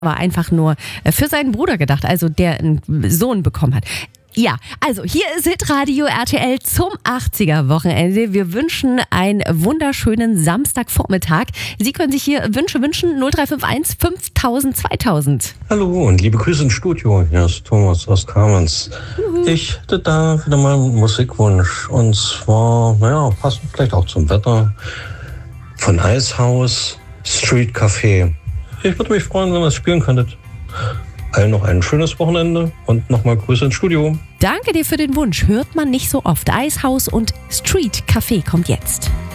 war einfach nur für seinen Bruder gedacht, also der einen Sohn bekommen hat. Ja, also hier ist Hitradio RTL zum 80er-Wochenende. Wir wünschen einen wunderschönen Samstagvormittag. Sie können sich hier Wünsche wünschen, 0351 5000 2000. Hallo und liebe Grüße ins Studio. Hier ist Thomas aus Kamenz. Ich hätte da wieder mal einen Musikwunsch. Und zwar, passend vielleicht auch zum Wetter, von Eishaus, Street Café. Ich würde mich freuen, wenn ihr es spielen könntet. Allen noch ein schönes Wochenende und nochmal Grüße ins Studio. Danke dir für den Wunsch. Hört man nicht so oft. Eishaus und Street Café kommt jetzt.